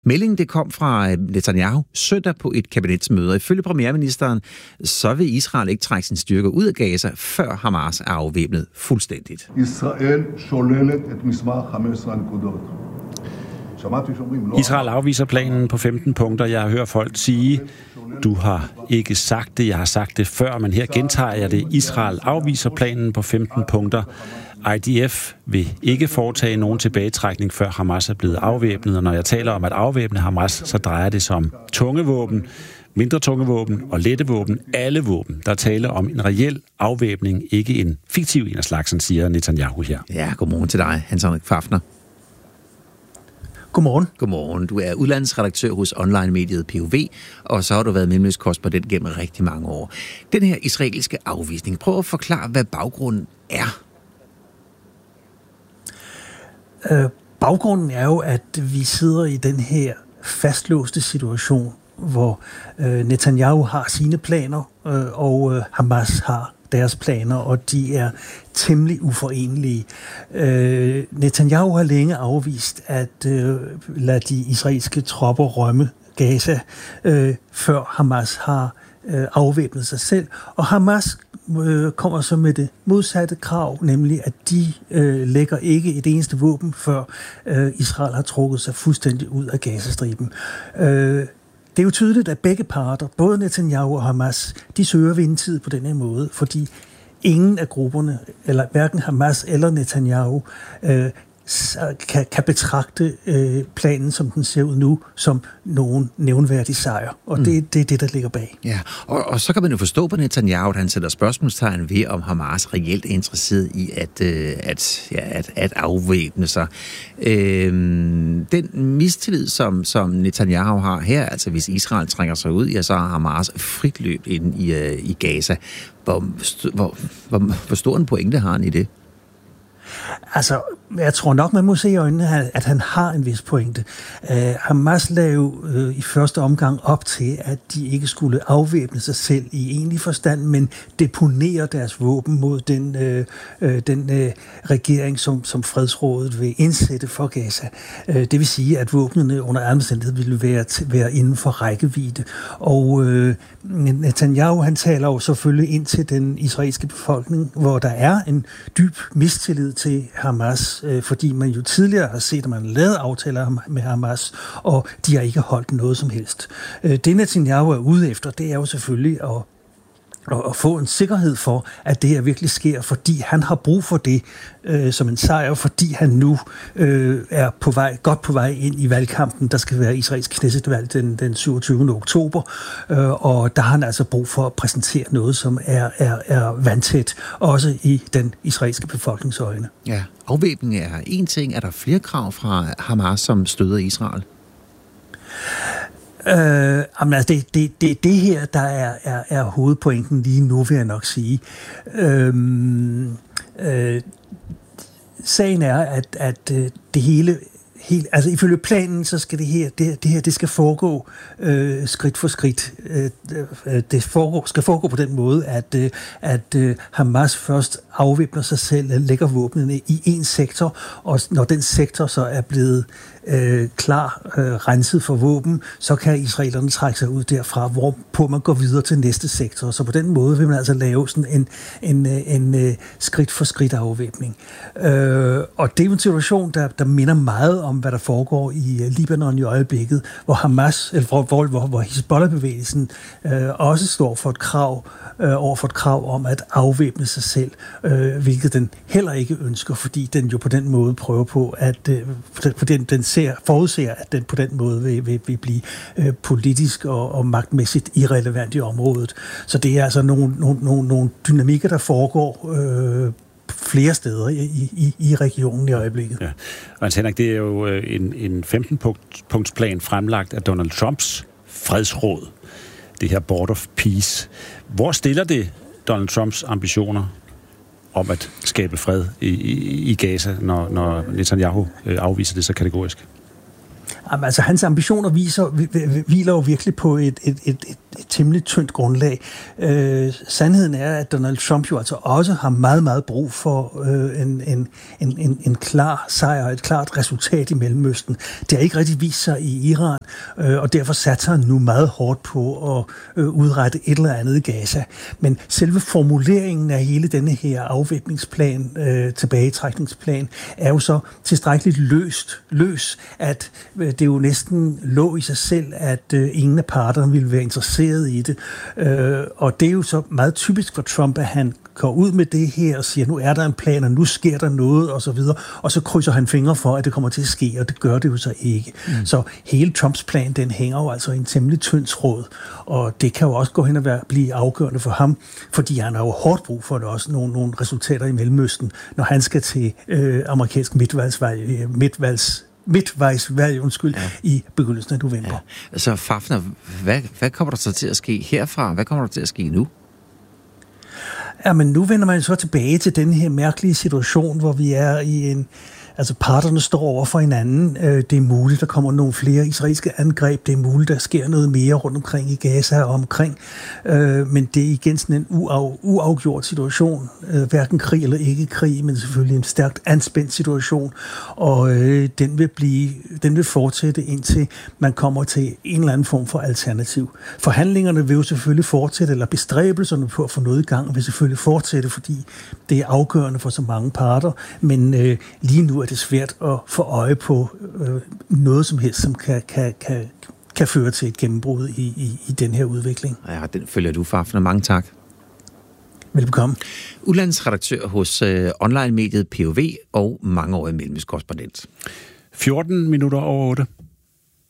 Meldingen det kom fra Netanyahu søndag på et kabinetsmøde. Ifølge premierministeren, så vil Israel ikke trække sin styrker ud af Gaza, før Hamas er afvæbnet fuldstændigt. Israel afviser planen på 15 punkter. Jeg har hørt folk sige, du har ikke sagt det, jeg har sagt det før, men her gentager jeg det. Israel afviser planen på 15 punkter. IDF vil ikke foretage nogen tilbagetrækning, før Hamas er blevet afvæbnet. Og når jeg taler om at afvæbne Hamas, så drejer det sig om tunge våben, mindre tunge våben og lette våben. Alle våben. Der taler om en reel afvæbning, ikke en fiktiv en af slagsen, siger Netanyahu her. Ja, godmorgen til dig, Hans-Henrik Pfaffner. Godmorgen. Godmorgen. Du er udlandsredaktør hos online-mediet POV, og så har du været mellemøstkorrespondent gennem rigtig mange år. Den her israelske afvisning, prøv at forklare, hvad baggrunden er. Baggrunden er jo, at vi sidder i den her fastlåste situation, hvor Netanyahu har sine planer, og Hamas har deres planer, og de er temmelig uforenelige. Netanyahu har længe afvist at lade de israelske tropper rømme Gaza, før Hamas har afvæbnet sig selv. Og Hamas kommer så med det modsatte krav, nemlig at de lægger ikke et eneste våben, før Israel har trukket sig fuldstændig ud af Gazastriben. Det er jo tydeligt, at begge parter, både Netanyahu og Hamas, de søger vindtid på den her måde, fordi ingen af grupperne, eller hverken Hamas eller Netanyahu, kan betragte planen, som den ser ud nu, som nogen nævnværdig sejr. Og det er det, der ligger bag. Ja, og så kan man jo forstå på Netanyahu, at han sætter spørgsmålstegn ved, om Hamas reelt er interesseret i at afvæbne sig. Den mistillid, som Netanyahu har her, altså hvis Israel trækker sig ud, ja, så har Hamas frit løb ind i Gaza. Hvor stor en pointe har han i det? Altså, jeg tror nok, man må se i øjnene, at han har en vis pointe. Hamas lagde jo i første omgang op til, at de ikke skulle afvæbne sig selv i egentlig forstand, men deponere deres våben mod den regering, som fredsrådet vil indsætte for Gaza. Det vil sige, at våbnene under alle omstændigheder ville være inden for rækkevidde. Og Netanyahu, han taler jo selvfølgelig ind til den israelske befolkning, hvor der er en dyb mistillid til Hamas, fordi man jo tidligere har set, at man har lavet aftaler med Hamas, og de har ikke holdt noget som helst. Det Netanyahu er ude efter, det er jo selvfølgelig at få en sikkerhed for, at det her virkelig sker, fordi han har brug for det som en sejr, fordi han nu er godt på vej ind i valgkampen. Der skal være israelsk Knesset-valg den 27. oktober, og der har han altså brug for at præsentere noget, som er vandtæt, også i den israelske befolkningsøjne. Ja, afvæbning er en ting. Er der flere krav fra Hamas, som støder Israel? Det her, der er hovedpointen lige nu, vil jeg nok sige. Sagen er, at det hele, altså ifølge planen, så skal det skal foregå skridt for skridt. Det skal foregå på den måde, at Hamas først afvæbner sig selv, lægger våbnene i en sektor, og når den sektor så er blevet renset for våben, så kan israelerne trække sig ud derfra, hvorpå man går videre til næste sektor. Så på den måde vil man altså lave sådan en skridt for skridt afvæbning. Og det er jo en situation, der minder meget om, hvad der foregår i Libanon i øjeblikket, hvor Hamas, eller hvor Hizbollah-bevægelsen også står for et krav, over for et krav om at afvæbne sig selv, hvilket den heller ikke ønsker, fordi den jo på den måde prøver på at den forudser, at den på den måde vil blive politisk og magtmæssigt irrelevant i området. Så det er altså nogle dynamikker, der foregår flere steder i regionen i øjeblikket. Ja. Og Henrik, det er jo en 15-punktsplan fremlagt af Donald Trumps fredsråd, det her Board of Peace. Hvor stiller det Donald Trumps ambitioner om at skabe fred i Gaza, når Netanyahu afviser det så kategorisk? Altså, hans ambitioner hviler jo virkelig på et temmelig tyndt grundlag. Sandheden er, at Donald Trump jo altså også har meget, meget brug for en klar sejr og et klart resultat i Mellemøsten. Det har ikke rigtig vist sig i Iran, og derfor satser han nu meget hårdt på at udrette et eller andet i Gaza. Men selve formuleringen af hele denne her afvæbningsplan, tilbagetrækningsplan, er jo så tilstrækkeligt løs, at det jo næsten lå i sig selv, at ingen af parterne ville være interesseret i det. Og det er jo så meget typisk for Trump, at han går ud med det her og siger, nu er der en plan, og nu sker der noget, og så videre. Og så krydser han fingre for, at det kommer til at ske, og det gør det jo så ikke. Så hele Trumps plan, den hænger jo altså i en temmelig tynd tråd, og det kan jo også gå hen og blive afgørende for ham, fordi han har jo hårdt brug for det også, nogle resultater i Mellemøsten, når han skal til amerikansk midtvejsvalg, i begyndelsen af november. Ja. Så Fafner, hvad kommer der så til at ske herfra? Hvad kommer der til at ske nu? Ja, men nu vender man så tilbage til den her mærkelige situation, hvor vi er i altså parterne står over for hinanden. Det er muligt, der kommer nogle flere israelske angreb. Det er muligt, der sker noget mere rundt omkring i Gaza og omkring. Men det er igen sådan en uafgjort situation. Hverken krig eller ikke krig, men selvfølgelig en stærkt anspændt situation. Og den vil fortsætte indtil man kommer til en eller anden form for alternativ. Forhandlingerne vil jo selvfølgelig fortsætte, eller bestræbelserne på at få noget i gang vil selvfølgelig fortsætte, fordi det er afgørende for så mange parter. Men lige nu er det svært at få øje på noget som helst, som kan føre til et gennembrud i den her udvikling. Ja, den følger du, Fafner. Mange tak. Velbekomme. Udlandsredaktør hos online-mediet POV og mangeårig mellemøstkorrespondent. 14 minutter over 8.